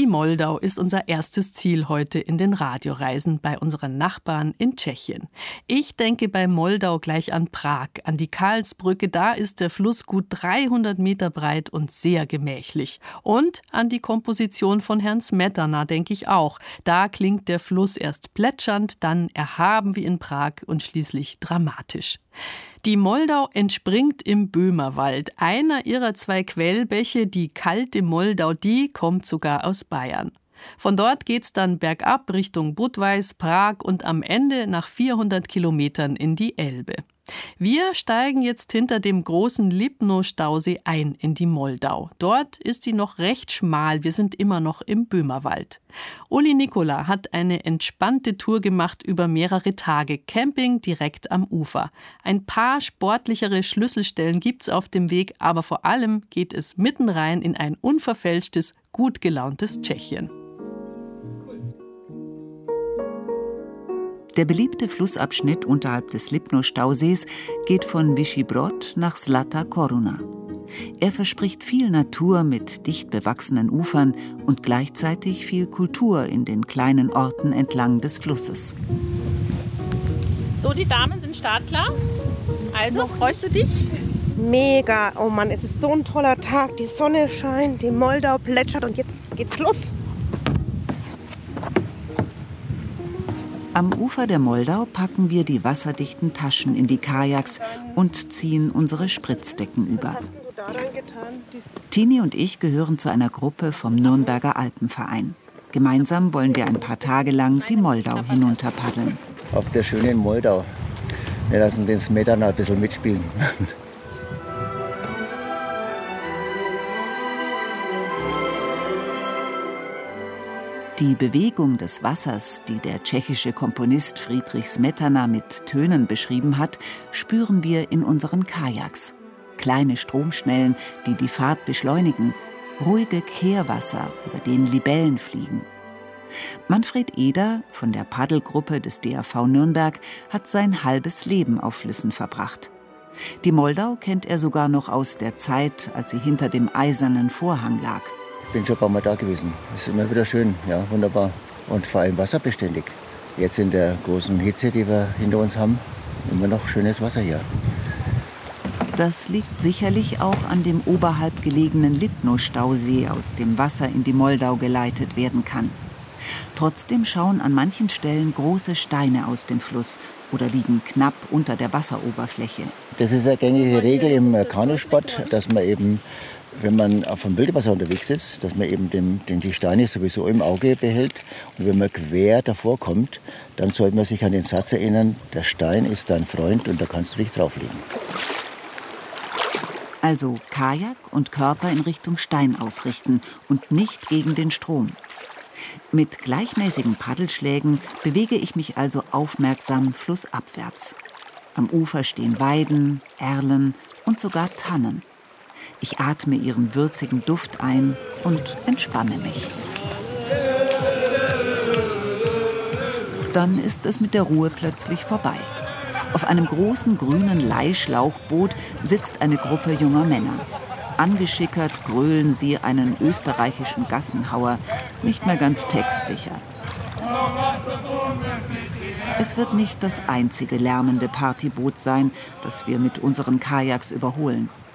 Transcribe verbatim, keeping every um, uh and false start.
Moldau ist unser erstes Ziel heute in den Radioreisen bei unseren Nachbarn in Tschechien. Ich denke bei Moldau gleich an Prag, an die Karlsbrücke. Da ist der Fluss gut dreihundert Meter breit und sehr gemächlich. Und an die Komposition von Herrn Smetana denke ich auch. Da klingt der Fluss erst plätschernd, dann erhaben wie in Prag und schließlich dramatisch. Die Moldau entspringt im Böhmerwald. Einer ihrer zwei Quellbäche, die kalte Moldau, die kommt sogar aus Bayern. Von dort geht's dann bergab Richtung Budweis, Prag und am Ende nach vierhundert Kilometern in die Elbe. Wir steigen jetzt hinter dem großen Lipno-Stausee ein in die Moldau. Dort ist sie noch recht schmal, wir sind immer noch im Böhmerwald. Uli Nikola hat eine entspannte Tour gemacht über mehrere Tage, Camping direkt am Ufer. Ein paar sportlichere Schlüsselstellen gibt's auf dem Weg, aber vor allem geht es mitten rein in ein unverfälschtes, gut gelauntes Tschechien. Der beliebte Flussabschnitt unterhalb des Lipno-Stausees geht von Vyšší Brod nach Zlatá Koruna. Er verspricht viel Natur mit dicht bewachsenen Ufern und gleichzeitig viel Kultur in den kleinen Orten entlang des Flusses. So, die Damen sind startklar. Also, freust du dich? Mega. Oh Mann, es ist so ein toller Tag. Die Sonne scheint, die Moldau plätschert und jetzt geht's los. Am Ufer der Moldau packen wir die wasserdichten Taschen in die Kajaks und ziehen unsere Spritzdecken über. Tini und ich gehören zu einer Gruppe vom Nürnberger Alpenverein. Gemeinsam wollen wir ein paar Tage lang die Moldau hinunterpaddeln. Auf der schönen Moldau. Wir lassen den Smetana ein bisschen mitspielen. Die Bewegung des Wassers, die der tschechische Komponist Friedrich Smetana mit Tönen beschrieben hat, spüren wir in unseren Kajaks. Kleine Stromschnellen, die die Fahrt beschleunigen, ruhige Kehrwasser, über denen Libellen fliegen. Manfred Eder von der Paddelgruppe des D A V Nürnberg hat sein halbes Leben auf Flüssen verbracht. Die Moldau kennt er sogar noch aus der Zeit, als sie hinter dem eisernen Vorhang lag. Ich bin schon ein paar Mal da gewesen. Ist immer wieder schön, ja, wunderbar. Und vor allem wasserbeständig. Jetzt in der großen Hitze, die wir hinter uns haben, immer noch schönes Wasser hier. Das liegt sicherlich auch an dem oberhalb gelegenen Lipno-Stausee, aus dem Wasser in die Moldau geleitet werden kann. Trotzdem schauen an manchen Stellen große Steine aus dem Fluss oder liegen knapp unter der Wasseroberfläche. Das ist eine gängige Regel im Kanusport, dass man eben, wenn man auf dem Wildwasser unterwegs ist, dass man eben den, den, die Steine sowieso im Auge behält. Und wenn man quer davor kommt, dann sollte man sich an den Satz erinnern, der Stein ist dein Freund und da kannst du dich drauflegen. Also Kajak und Körper in Richtung Stein ausrichten und nicht gegen den Strom. Mit gleichmäßigen Paddelschlägen bewege ich mich also aufmerksam flussabwärts. Am Ufer stehen Weiden, Erlen und sogar Tannen. Ich atme ihren würzigen Duft ein und entspanne mich. Dann ist es mit der Ruhe plötzlich vorbei. Auf einem großen grünen Leihschlauchboot sitzt eine Gruppe junger Männer. Angeschickert grölen sie einen österreichischen Gassenhauer, nicht mehr ganz textsicher. Es wird nicht das einzige lärmende Partyboot sein, das wir mit unseren Kajaks überholen.